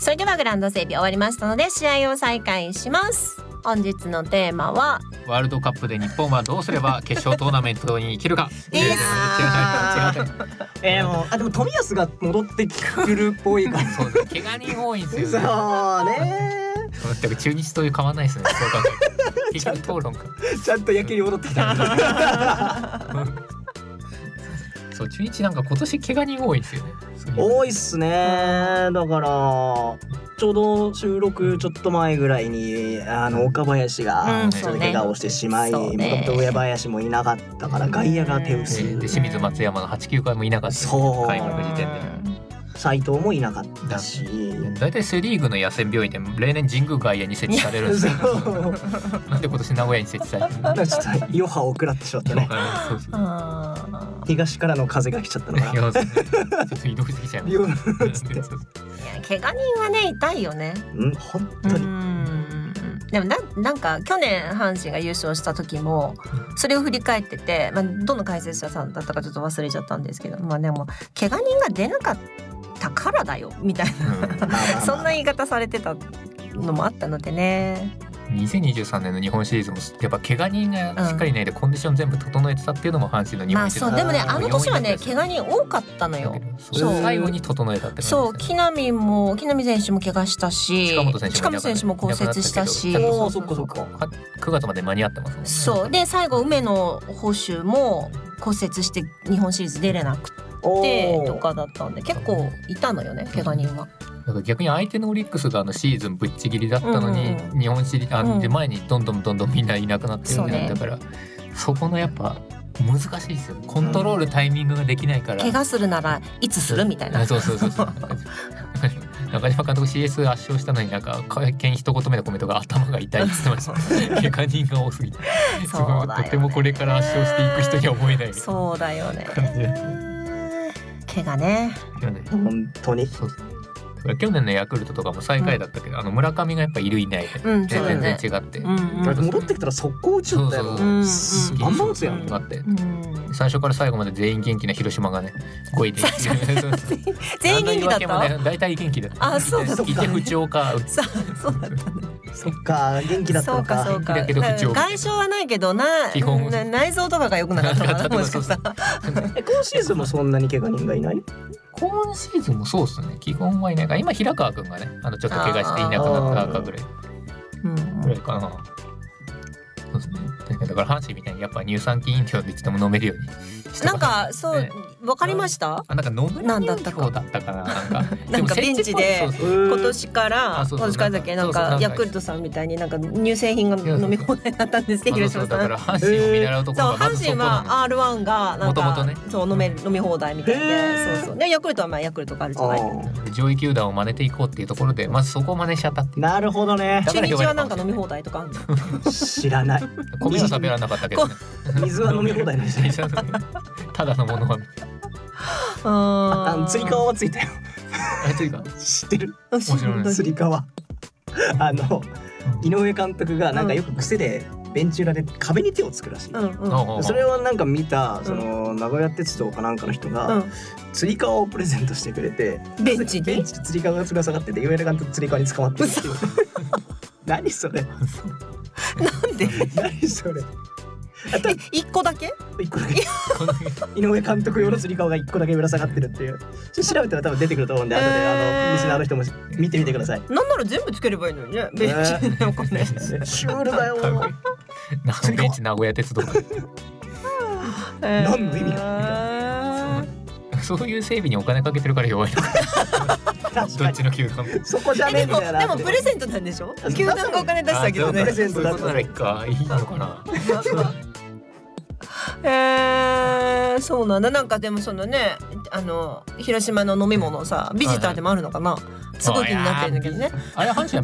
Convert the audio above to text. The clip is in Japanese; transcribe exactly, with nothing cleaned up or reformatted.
それではグラウンド整備終わりましたので試合を再開します。本日のテーマはワールドカップで日本はどうすれば決勝トーナメントに行けるかいやえー、もうあでも冨安が戻ってくるっぽいからそうです怪我人多いんですよね。 そうねだから中日と変わらないですね。そう考えると結局討論かちゃんと野球に戻ってきたそう中日なんか今年怪我人多いですよね。 多いっすね。だからちょうど収録ちょっと前ぐらいにあの岡林がちょっと怪我をしてしまい、もともと上林もいなかったから外野が手薄で清水松山のはちきゅうかいもいなかった、 そう開幕時点で斉藤もいなかったし、 だいたいセリーグの野戦病院で例年神宮外野に設置されるんですよなんで今年名古屋に設置されてるのちょっと余波を食らってしまったねそうそう東からの風が来ちゃったのかな。 いやちょっと移動してきちゃいましたいや怪我人はね痛いよね。 うん本当に。 うんでも な, なんか去年阪神が優勝した時もそれを振り返ってて、まあ、どの解説者さんだったかちょっと忘れちゃったんですけど、まあでも怪我人が出なかったからだよみたいな、うん、そんな言い方されてたのもあったのでね。 にせんにじゅうさんねんの日本シリーズもやっぱ怪我人がしっかりいないでコンディション全部整えてたっていうのも阪神の日本シリーズ、 まあ、そうでもねあの年はね怪我人多かったのよ。 そう最後に整えたって感じですよね。 そう木浪も木浪選手も怪我したし近本選手も近本選手も骨折したし、 おーそっかそっかくがつまで間に合ってますもんね。 そうで最後梅野捕手も骨折して日本シリーズ出れなくてとかだったんで結構いたのよね怪我人は。 だから逆に相手のオリックスがあのシーズンぶっちぎりだったのに、うんうん、日本シリーズ、うん、で前にどんどんどんどんみんないなくなってるようになったから そ,、ね、そこのやっぱ難しいですよ。コントロールタイミングができないから、 怪我するならいつするみたいな。 そうそうそうそう中島監督 シーエス 圧勝したのになんか会見一言目のコメントが頭が痛いって言ってました怪我人が多すぎてすごい、ね、とてもこれから圧勝していく人には思えない。 そうだよね怪我ね本当にそう去年のヤクルトとかも最下位だったけど、うん、あの村上がやっぱいるいないで、うん、全然違って、うんうん、戻ってきたら速攻打ちよったよ。バンバン打つやんなって、うん、最初から最後まで全員元気な広島がねごいで全員元気だった。 ね、大体元気だった。 あ、そうだ。 いて不調か。 そうだったね。 そっか元気だったのか。 そうかそうか。外傷はないけどな内臓とかが良くなかったかなもしかしたら。 今シーズンもそんなに怪我人がいない？ 今シーズンもそうですね。基本はいないから今平川くんがねあのちょっと怪我していなくなったかぐらいぐらいかな。そうですね。だから阪神みたいにやっぱ乳酸菌飲料でいつでも飲めるようになんかそう、ね、分かりました。 あなんか飲む飲料だったかななんかなんかベンチで今年から今年からだっけなんかヤクルトさんみたいになんか乳製品が飲み放題だったんですけど、広島さん。 だから阪神を見習うところがまずそこなの。 阪神は アールワン がなんか元々ねそう飲める飲み放題みたいで、そうそうでヤクルトはまあヤクルトがあるじゃない。 上位球団を真似ていこうっていうところでまずそこを真似しちゃったっていう。 なるほどね。 中日はなんか飲み放題とかあるの？ 知らない。 米は食べられなかったけどね。 水は飲み放題なんですね。 ただのものは。 ああ、つり革はついたよ。 つり革知ってる？ 面白い。 つり革。あの井上監督がなんかよく癖でベンチ裏で壁に手をつくらしい。うんうん、それをなんか見たその名古屋鉄道かなんかの人が、うん、つり革をプレゼントしてくれて、 ベンチでベンチつり革がつら下がってて井上監督つり革に捕まってるっていう。何それ？ なんで？ 何それ？ え、一個だけ？ 一個だけ。井上監督用のつり革が一個だけぶら下がってるっていう。調べたら多分出てくると思うんで、後であのリスナーの人も見てみてください。 なんなら全部つければいいのにね。ベンチのこね。 シュールだよ。 ベンチ名古屋鉄道。 何の意味が？ そういう整備にお金かけてるから弱いのか。どっちの球団？ そこじゃねえみたいな。 でもプレゼントなんでしょ？球団がお金出したけどね。 プレゼントだったらいいかいいのかな。 えー、そうなんだ。なんかでもそのねあの広島の飲み物さビジターでもあるのかな、すごい気になってるんだけどね。 あれ阪神は